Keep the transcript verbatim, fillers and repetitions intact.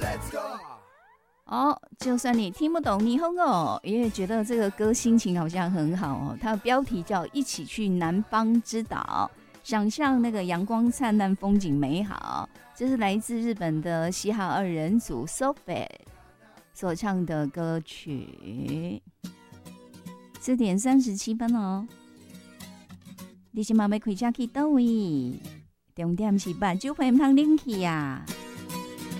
哦，就算你听不懂霓虹哦，也觉得这个歌心情好像很好哦。它的标题叫《一起去南方之岛》，想象那个阳光灿烂，风景美好。这是来自日本的嘻哈二人组 Sophie 所唱的歌曲。四点三十七分哦，你是嘛要开车去倒位？重点是目睭会唔通冷去啊？